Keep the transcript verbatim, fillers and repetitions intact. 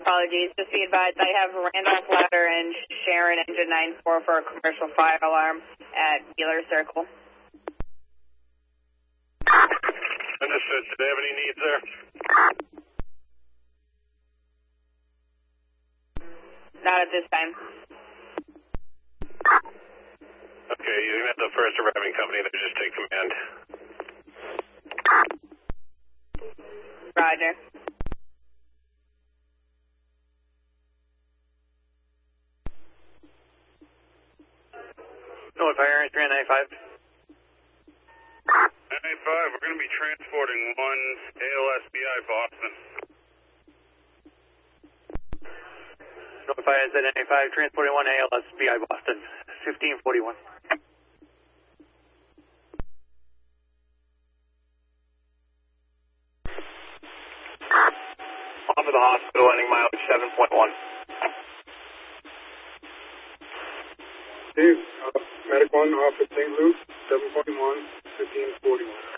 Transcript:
Apologies. Just be advised, I have Randolph Ladder and Sharon engine nine four for a commercial fire alarm at Wheeler Circle. Understood. Do they have any needs there? Not at this time. Okay, you met the first arriving company. They just take command. Roger. North Fire, three ninety-five. nine ninety-five, we're going to be transporting one A L S B I Boston. North Fire, Z ninety-five, transporting one A L S B I Boston, fifteen forty-one. On to the hospital, ending mileage seven point one. Dave, uh, Medic one off at Saint Luke, seven point one, fifteen forty-one.